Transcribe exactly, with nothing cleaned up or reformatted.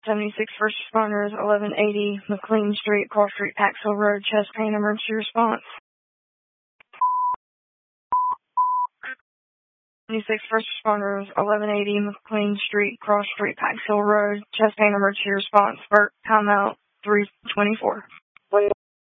seventy-six First Responders, eleven eighty McLean Street, Cross Street, Paxville Road, chest pain, emergency response. seventy-six First Responders, eleven eighty McLean Street, Cross Street, Paxville Road, chest pain, emergency response. Burt, timeout, three twenty-four.